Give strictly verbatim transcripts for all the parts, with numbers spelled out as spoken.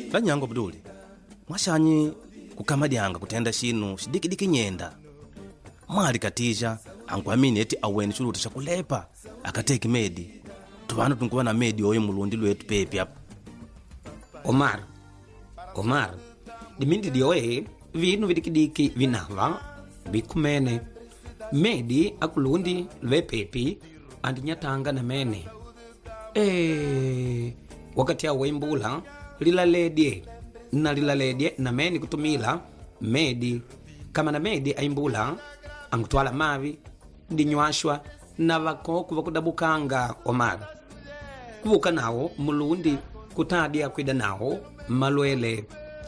La nyango Abduli. Mwashanyi kukamadianga kutenda shinu shidiki-diki nyenda. Mwali katija angwamini eti aweni chuluta chakulepa akateki medi. Tuvano tunkuwa na medi oyo mulundi lwetu pepi hapa. Omar, Omar, dimindi dioe vinu vidikidiki vinava bikumene. Medi akulundi lwe pepi andinyatanga na mene. Eh, wakati ya wembula lilaledye na lilaledye na meni kutumila medi kama na medi aimbula angutwala mavi dinywashwa na vakoku vakudabukanga. Omar, kuvuka nao mulundi kutadia kwida nao malwele.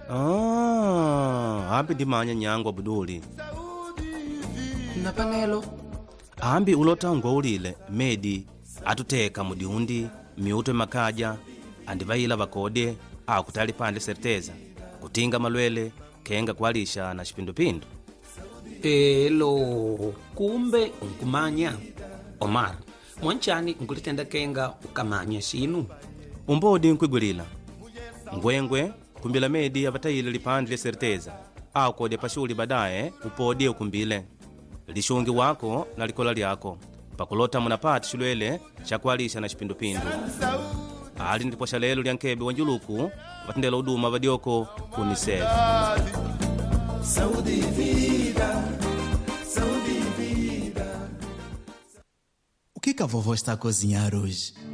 Ah, ambi dimanya nyango Abduli. Na panelo ambi ulota ngwaulile medi atuteka mudiundi miuto makaja andivaila vakode au kutali pande serteza kutinga malwele kenga kwalisha na shipindupindu. elo kumbe unkumanya. Omar, mwanchani nkulitenda kenga ukamanya sinu umbodi nkwigwilila ngwengwe kumbila medi avataile lipande lya serteza au kode pashuli badaye upodie ukumbile lishungi wako na likola lyako pakulota munapati shulwele chakwalisha na shipindupindu. Ali ndipo shalelo lya nkebe wanjuluku watendela uduma vadioko kunisef. Saudi vida, Saudi vida. O que que a vovó está a cozinhar hoje?